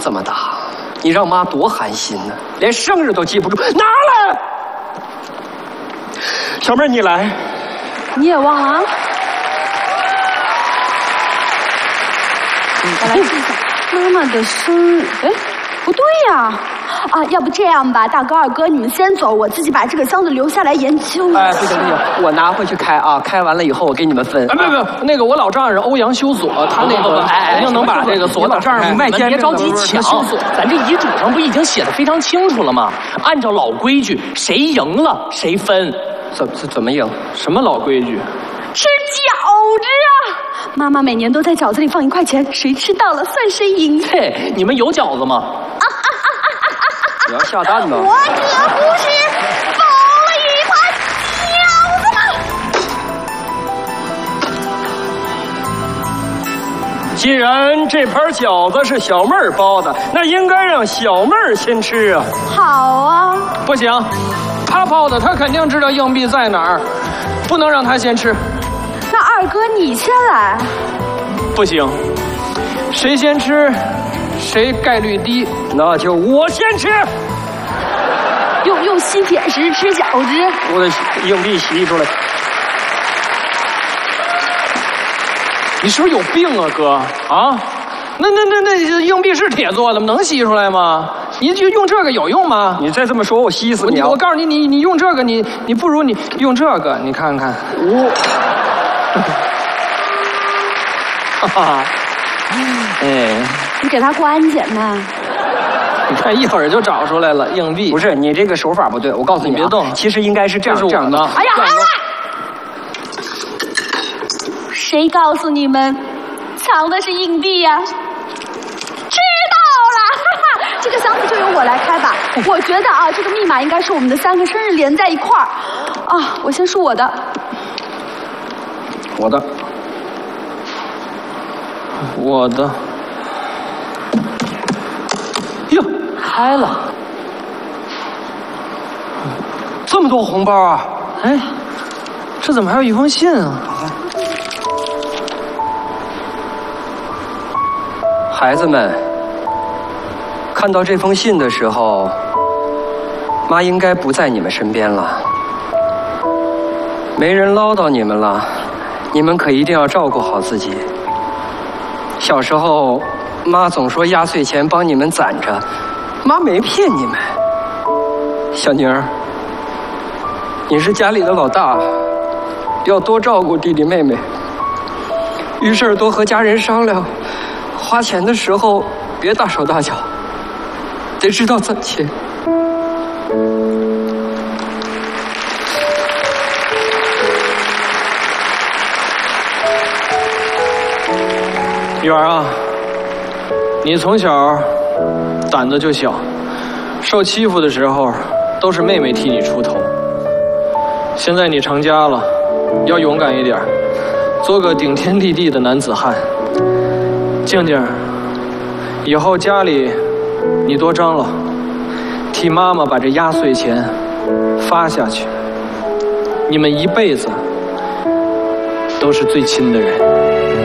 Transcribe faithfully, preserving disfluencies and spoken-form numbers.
这么大，你让妈多寒心呢，连生日都记不住。拿来，小妹儿，你来。 你也忘了啊？我来记一下，妈妈的生日。哎，不对呀。啊，要不这样吧，大哥二哥，你们先走，我自己把这个箱子留下来研究。 哎，不行不行，我拿回去开啊，开完了以后我给你们分。 哎，不不，那个我老丈人欧阳修锁，他那个肯定能把这个锁打开。 卖坚别着急抢，咱这遗嘱上不已经写的非常清楚了吗？按照老规矩，谁赢了谁分。 怎怎怎么赢？ 什么老规矩？ 吃饺子啊！妈妈每年都在饺子里放一块钱，谁吃到了算谁赢。 嘿，你们有饺子吗？ 你要下蛋呢？ 我可不是包了一盘饺子吗？ 既然这盘饺子是小妹儿包的，那应该让小妹儿先吃啊。 好啊。 不行，他包的，他肯定知道硬币在哪儿，不能让他先吃。 那二哥你先来。 不行，谁先吃，谁概率低。 那就我先吃。 用用吸铁石吃饺子。 我的硬币洗出来。 你是不是有病啊，哥？啊？那那那那硬币是铁做的吗？能吸出来吗？你就用这个有用吗？ 你再这么说，我吸死你啊！ 我告诉你，你你用这个，你你不如你用这个，你看看。 我。哈哈。哎。 你给他过安检呢？ 你看一会儿就找出来了硬币。 不是你这个手法不对，我告诉你， 你别动。 其实应该是这样， 这是我的。 哎呀，哎呀！谁告诉你们藏的是硬币呀？知道了，哈哈，这个箱子就由我来开吧。我觉得啊，这个密码应该是我们的三个生日连在一块儿。啊，我先数我的。 我的。 我的。哟，开了。 这么多红包啊！ 哎，这怎么还有一封信啊？ 孩子们，看到这封信的时候，妈应该不在你们身边了，没人唠叨你们了，你们可一定要照顾好自己。小时候，妈总说压岁钱帮你们攒着，妈没骗你们。小宁儿，你是家里的老大，要多照顾弟弟妹妹，遇事多和家人商量。花钱的时候别大手大脚，得知道攒钱。 媛儿啊，你从小胆子就小，受欺负的时候都是妹妹替你出头。现在你成家了，要勇敢一点，做个顶天立地的男子汉。静静，以后家里你多张罗，替妈妈把这压岁钱发下去。你们一辈子都是最亲的人。